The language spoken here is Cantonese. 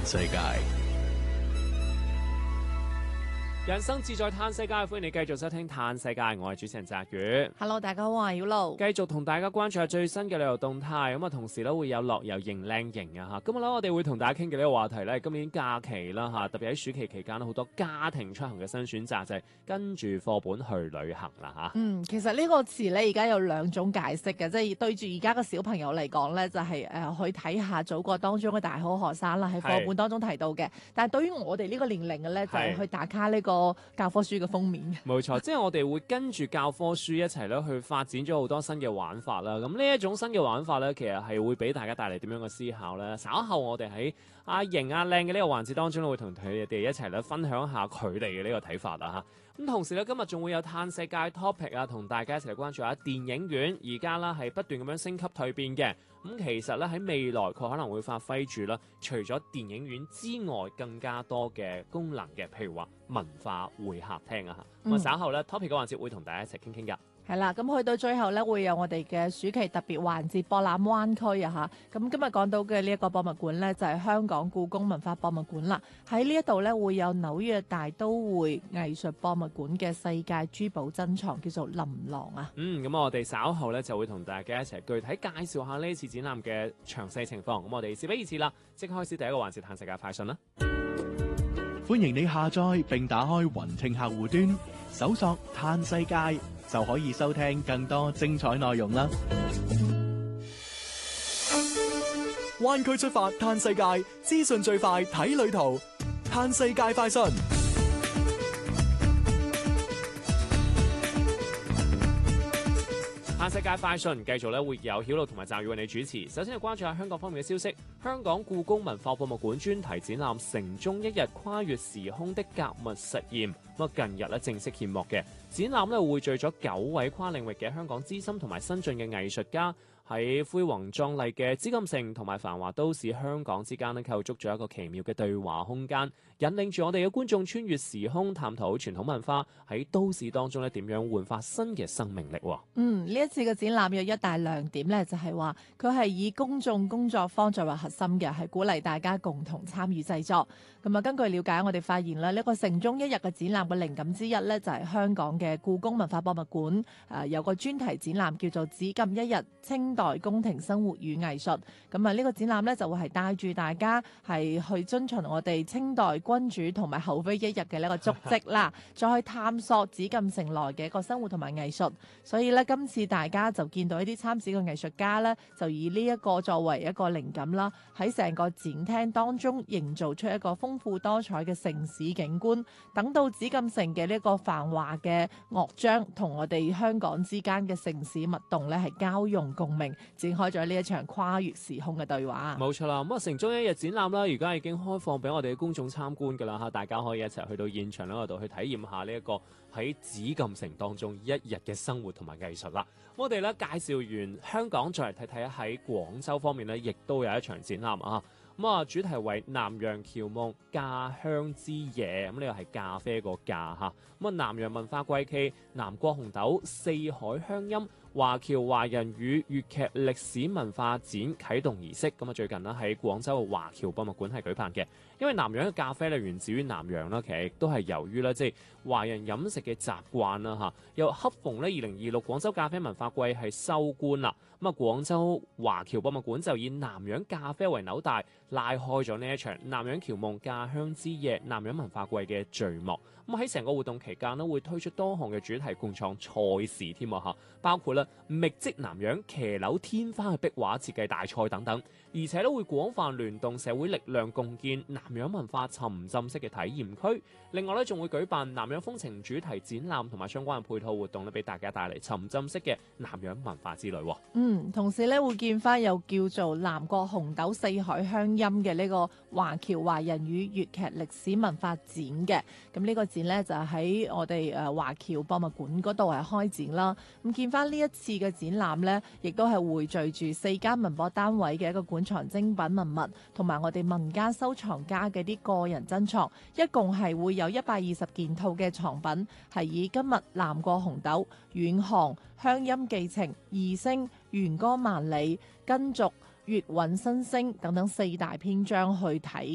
世界。 人生自在嘆世界，歡迎你繼續收聽嘆世界，我係主持人澤宇。 Hello， 大家好，我係曉露。 繼續同大家關注下最新嘅旅遊動態，咁啊同時咧會有樂遊型靚型啊嚇。今日咧我哋會同大家傾嘅呢個話題咧，今年假期啦嚇，特別喺暑期期間好多家庭出行嘅新選擇就係跟住課本去旅行啦嚇。 其實呢個詞咧而家有兩種解釋嘅，即係對住而家嘅小朋友嚟講咧，就係去睇下祖國當中嘅大好學生啦，喺課本當中提到嘅。但係對於我哋呢個年齡嘅咧，就係去打卡呢個教科書嘅封面。 冇錯，即係我哋會跟住教科書一齊咧去發展咗好多新嘅玩法啦。咁呢一種新嘅玩法咧，其實係會俾大家帶嚟點樣嘅思考咧？稍後我哋喺阿型阿靚嘅呢個環節當中咧，會同佢哋一齊咧分享下佢哋嘅呢個睇法啦嚇。咁同時咧，今日仲會有嘆世界 topic 啊，同大家一齊嚟關注下電影院而家啦係不斷咁樣升級蛻變嘅。咁其實咧喺未來佢可能會發揮住啦，除咗電影院之外更加多嘅功能嘅，譬如話文化會客廳啊嚇。咁啊稍後咧 topic 嘅環節會同大家一齊傾傾㗎。 係啦，咁去到最後咧，會有我哋嘅暑期特別環節博覽灣區啊嚇。咁今日講到嘅呢一個博物館咧，就係香港故宮文化博物館啦。喺呢一度咧，會有紐約大都會藝術博物館嘅世界珠寶珍藏，叫做琳琅啊。 咁我哋稍後咧就會同大家一齊具體介紹下呢次展覽嘅詳細情況。咁我哋事不宜遲啦，即刻開始第一個環節嘆世界快訊啦。 歡迎你下載並打開雲聽客戶端，搜索嘆世界，就可以收聽更多精彩內容啦。 灣區出發嘆世界，資訊最快睇旅途，嘆世界快訊。 嘆世界快訊繼續咧會有曉露同埋澤宇為你主持。首先係關注下香港方面嘅消息，香港故宮文化博物館專題展覽《城中一日跨越時空的格物實驗》咁近日咧正式揭幕嘅展覽咧匯聚咗9位跨領域嘅香港資深同埋新進嘅藝術家，喺輝煌壯麗嘅紫禁城同埋繁華都市香港之間咧構築咗一個奇妙嘅對話空間，引領住我哋嘅觀眾穿越時空，探討傳統文化喺都市當中咧點樣煥發新嘅生命力。 呢一次嘅展覽有一大亮點咧，就係話佢係以公眾工作坊作為核心嘅，係鼓勵大家共同參與製作。咁啊，根據了解，我哋發現啦，呢個城中一日嘅展覽嘅靈感之一咧，就係香港嘅故宮文化博物館有個專題展覽叫做《紫禁一日清代宮廷生活與藝術》。咁啊，呢個展覽咧就會係帶住大家係去遵循我哋清代君主同埋后妃一日嘅呢個足跡啦，再去探索紫禁城內嘅一個生活同埋藝術。所以咧，今次大家就見到一啲參展嘅藝術家咧，就以呢一個作為一個靈感啦，喺成個展廳當中營造出一個豐富多彩嘅城市景觀。等到紫禁城嘅呢個繁華嘅樂章同我哋香港之間嘅城市脈動咧，係交融共鳴，展開咗呢一場跨越時空嘅對話。 冇錯啦，咁啊城中一日展覽啦，而家已經開放俾我哋嘅公眾參觀㗎啦嚇，大家可以一齊去到現場嗰度去體驗下呢一個喺紫禁城當中一日嘅生活同埋藝術啦。我哋咧介紹完香港，再嚟睇睇喺廣州方面咧，亦都有一場展覽啊。咁啊，主題為南洋僑夢咖香之夜，咁呢個係咖啡個咖嚇。咁啊，南洋文化季暨南國紅豆四海鄉音華僑華人與粵劇歷史文化展啟動儀式，咁啊最近呢喺廣州嘅華僑博物館係舉辦嘅。因為南洋嘅咖啡咧源自於南洋啦，其實亦都係由於咧即係華人飲食嘅習慣啦嚇。又恰逢咧2026廣州咖啡文化季係收官啦，咁啊廣州華僑博物館就以南洋咖啡為紐帶，拉開咗呢一場南洋僑夢咖香之夜南洋文化季嘅序幕。咁喺成個活動期間呢，會推出多項嘅主題共創賽事添啊嚇，包括咧覓跡南洋騎樓天花嘅壁畫設計大賽等等，而且咧會廣泛聯動社會力量，共建南洋文化沉浸式嘅體驗區。另外咧仲會舉辦南洋風情主題展覽同埋相關嘅配套活動咧，俾大家帶嚟沉浸式嘅南洋文化之旅。 同時咧會見翻又叫做南國紅豆四海鄉音嘅呢個華僑華人與粵劇歷史文化展嘅。咁呢個展呢，就喺我哋華僑博物館嗰度係開展啦。咁見翻呢一次嘅展覽呢，亦都係匯聚住4間文博單位嘅一個館藏精品文物，同埋我哋民間收藏家嘅啲個人珍藏，一共係會有120件套嘅藏品，係以今日南國紅豆、遠航、鄉音寄情、異聲、弦歌萬里、根續、粵韻新聲等等4大篇章去睇